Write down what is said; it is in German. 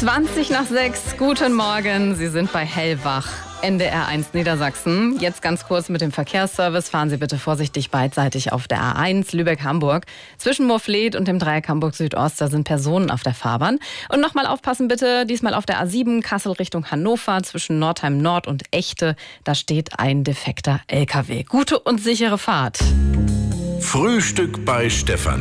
20 nach 6, guten Morgen, Sie sind bei Hellwach, NDR 1 Niedersachsen. Jetzt ganz kurz mit dem Verkehrsservice. Fahren Sie bitte vorsichtig beidseitig auf der A1 Lübeck-Hamburg. Zwischen Moorfleet und dem Dreieck Hamburg-Südost, da sind Personen auf der Fahrbahn. Und nochmal aufpassen bitte, diesmal auf der A7 Kassel Richtung Hannover zwischen Nordheim Nord und Echte. Da steht ein defekter LKW. Gute und sichere Fahrt. Frühstück bei Stefanie.